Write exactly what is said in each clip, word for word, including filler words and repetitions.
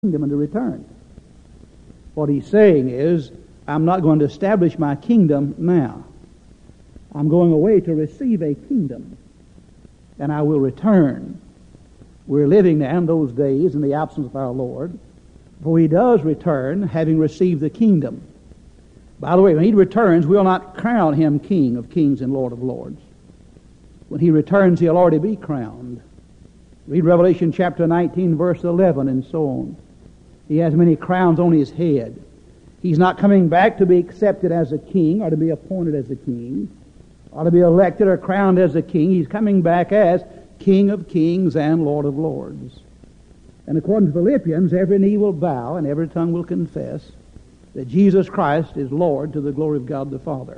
kingdom and to return. What he's saying is, I'm not going to establish my kingdom now. I'm going away to receive a kingdom, and I will return. We're living now in those days in the absence of our Lord, for he does return, having received the kingdom. By the way, when he returns, we'll not crown him King of kings and Lord of lords. When he returns, he'll already be crowned. Read Revelation chapter nineteen, verse eleven, and so on. He has many crowns on his head. He's not coming back to be accepted as a king or to be appointed as a king or to be elected or crowned as a king. He's coming back as King of kings and Lord of lords. And according to Philippians, every knee will bow and every tongue will confess that Jesus Christ is Lord to the glory of God the Father.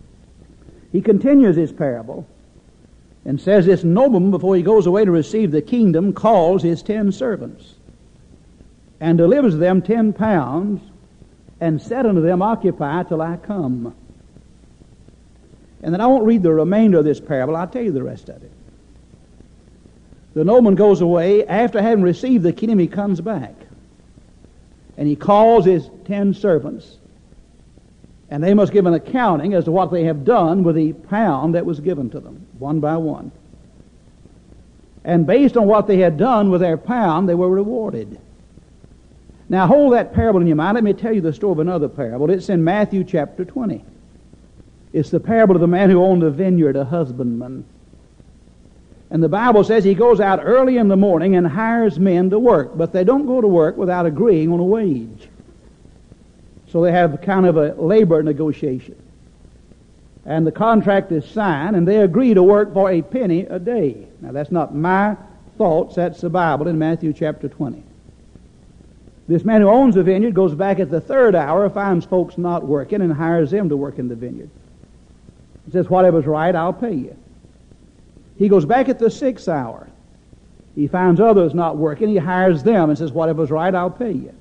He continues his parable and says this nobleman, before he goes away to receive the kingdom, calls his ten servants and delivers them ten pounds and said unto them, Occupy till I come. And then I won't read the remainder of this parable. I'll tell you the rest of it. The nobleman goes away. After having received the kingdom, he comes back. And he calls his ten servants. And they must give an accounting as to what they have done with the pound that was given to them, one by one. And based on what they had done with their pound, they were rewarded. Now hold that parable in your mind. Let me tell you the story of another parable. It's in Matthew chapter twenty. It's the parable of the man who owned a vineyard, a husbandman. And the Bible says he goes out early in the morning and hires men to work, but they don't go to work without agreeing on a wage. So they have kind of a labor negotiation. And the contract is signed, and they agree to work for a penny a day. Now that's not my thoughts, that's the Bible in Matthew chapter twenty. This man who owns the vineyard goes back at the third hour, finds folks not working, and hires them to work in the vineyard. He says, whatever's right, I'll pay you. He goes back at the sixth hour. He finds others not working. He hires them and says, whatever's right, I'll pay you.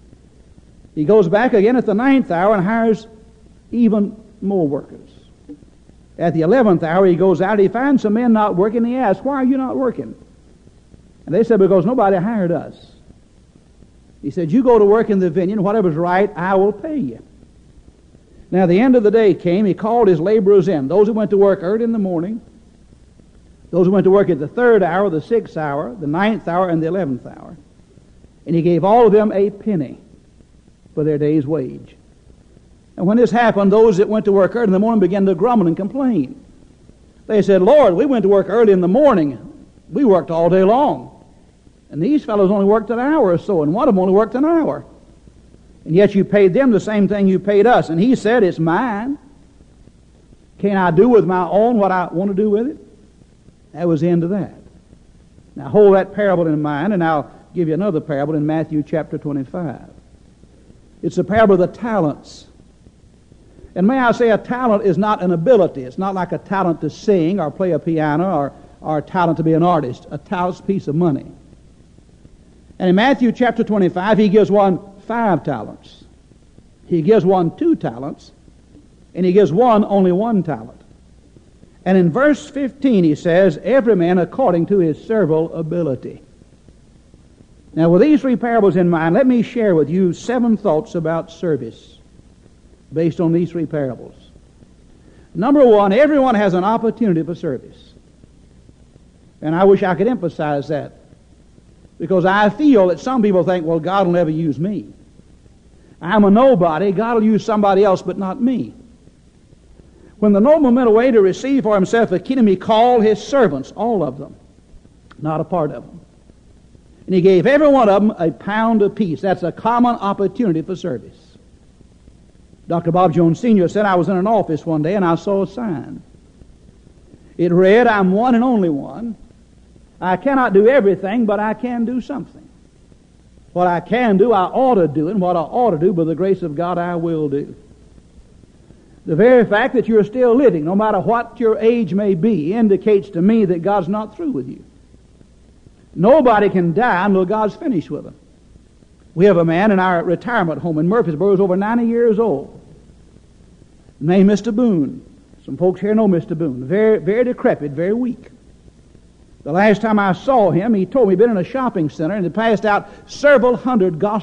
He goes back again at the ninth hour and hires even more workers. At the eleventh hour, he goes out. He finds some men not working. He asks, why are you not working? And they said, because nobody hired us. He said, you go to work in the vineyard, whatever's right, I will pay you. Now, the end of the day came. He called his laborers in. Those who went to work early in the morning, those who went to work at the third hour, the sixth hour, the ninth hour, and the eleventh hour. And he gave all of them a penny for their day's wage. And when this happened, those that went to work early in the morning began to grumble and complain. They said, Lord, we went to work early in the morning. We worked all day long. And these fellows only worked an hour or so, and one of them only worked an hour. And yet you paid them the same thing you paid us. And he said, it's mine. Can I do with my own what I want to do with it? That was the end of that. Now hold that parable in mind, and I'll give you another parable in Matthew chapter twenty-five. It's the parable of the talents. And may I say, a talent is not an ability. It's not like a talent to sing or play a piano or, or a talent to be an artist. A talent's a piece of money. And in Matthew chapter twenty-five, he gives one five talents. He gives one two talents. And he gives one only one talent. And in verse fifteen, he says, every man according to his several ability. Now, with these three parables in mind, let me share with you seven thoughts about service based on these three parables. Number one, everyone has an opportunity for service. And I wish I could emphasize that, because I feel that some people think, well, God will never use me. I'm a nobody. God will use somebody else, but not me. When the nobleman went away to receive for himself a kingdom, he called his servants, all of them, not a part of them. And he gave every one of them a pound apiece. That's a common opportunity for service. Doctor Bob Jones Senior said, I was in an office one day and I saw a sign. It read, I'm one and only one. I cannot do everything, but I can do something. What I can do, I ought to do, and what I ought to do, by the grace of God, I will do. The very fact that you're still living, no matter what your age may be, indicates to me that God's not through with you. Nobody can die until God's finished with them. We have a man in our retirement home in Murfreesboro who's over ninety years old, named Mister Boone. Some folks here know Mister Boone. Very, very decrepit, very weak. The last time I saw him, he told me he'd been in a shopping center and had passed out several hundred gospel